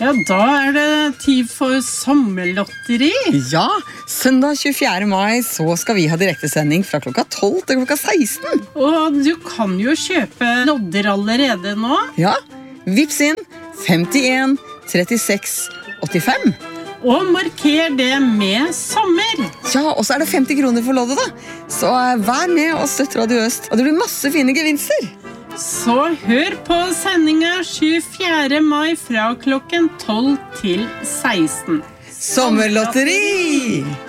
Ja, da det tid for sommerlotteri. Ja, søndag 24. mai så skal vi ha direktesending fra klokka 12 til klokka 16. Og du kan jo kjøpe lodder allerede nå. Ja, vips inn 51 36 85. Og marker det med sommer. Ja, og så det 50 kroner for loddet da. Så vær med og støtt Radio Øst, og det blir masse fine gevinster. Så hør på sendinga 24. mai fra klokken 12 til 16. Sommerlotteri!